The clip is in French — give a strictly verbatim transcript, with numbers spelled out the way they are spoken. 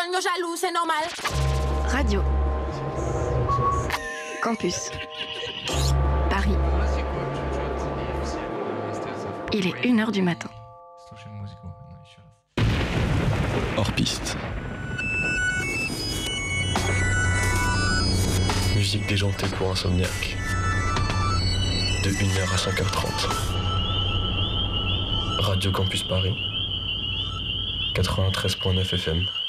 Yo jaloux, c'est normal. Radio Campus Paris. Il est une heure du matin. Hors piste. Musique déjantée pour insomniaque. De une heure à cinq heures trente. Radio Campus Paris. quatre-vingt-treize virgule neuf F M.